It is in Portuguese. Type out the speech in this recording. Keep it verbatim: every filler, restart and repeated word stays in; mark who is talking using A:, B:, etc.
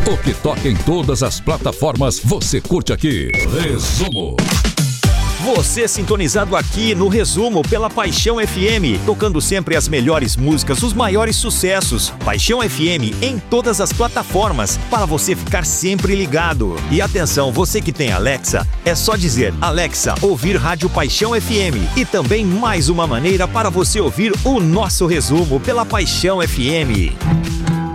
A: O que toca em todas as plataformas, você curte aqui. Resumo.
B: Você sintonizado aqui no Resumo pela Paixão F M, tocando sempre as melhores músicas, os maiores sucessos. Paixão F M em todas as plataformas, para você ficar sempre ligado. E atenção, você que tem Alexa, é só dizer Alexa, ouvir Rádio Paixão F M. E também mais uma maneira para você ouvir o nosso Resumo pela Paixão F M.